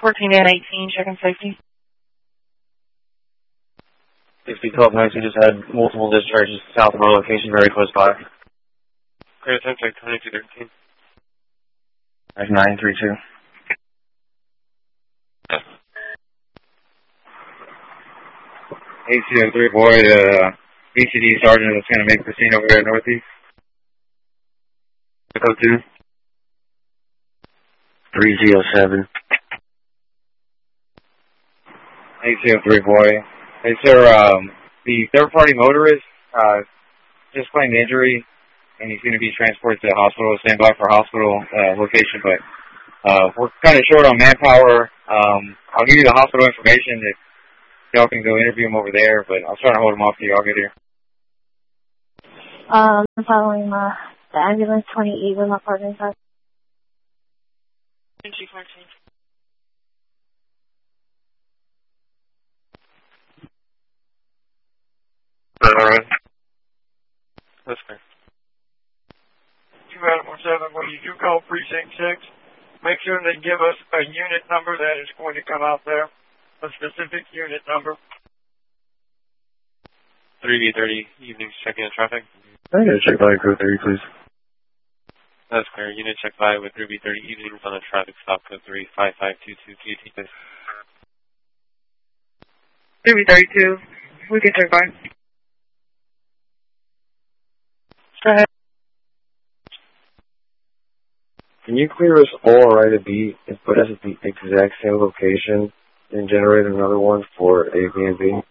14 and 18, checking safety. 6012 Heights, we just had multiple discharges south of our location, very close by. Clear attempt check 2213. That's 932. ACO3 boy, BCD sergeant that's going to make the scene over there northeast. Echo 2. 307. ACO3 boy. Hey sir, the third party motorist, just claimed injury and he's going to be transported to the hospital, stand by for hospital, location, but, we're kind of short on manpower. I'll give you the hospital information if y'all can go interview him over there, but I'll try to hold him off till y'all get here. I'm following, the ambulance 28 with my partner inside. NG14. Alright. That's fair. 2-7, when you do call precinct 6, make sure they give us a unit number that is going to come out there, a specific unit number. 3V30, evenings checking in traffic. I gotta check by code 30, please. That's clear. Unit check by with 3V30 evenings on a traffic stop code 35522 QT, please. 3V32, we can check by. Go ahead. Can you clear us all right a beat and put us at the exact same location and generate another one for A, B, and B?